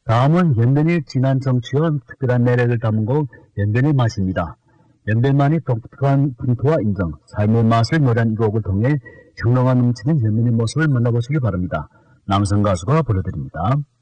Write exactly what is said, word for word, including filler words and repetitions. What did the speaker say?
다음은 연변의 진한 정치와 특별한 매력을 담은 곡 연변의 맛입니다. 연변만이 독특한 풍토와 인정, 삶의 맛을 노래한 이 곡을 통해 청롱한 넘치는 연변의 모습을 만나보시길 바랍니다. 남성 가수가 불러드립니다.